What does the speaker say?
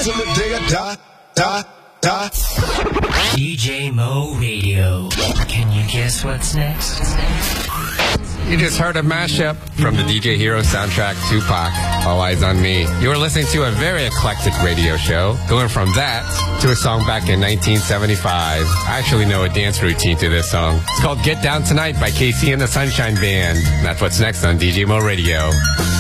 till the day I die, die, die. DJ Mo Radio. Can you guess what's next? You just heard a mashup from the DJ Hero soundtrack, Tupac, All Eyes on Me. You were listening to a very eclectic radio show, going from that to a song back in 1975. I actually know a dance routine to this song. It's called Get Down Tonight by KC and the Sunshine Band. That's what's next on DJ Mo Radio.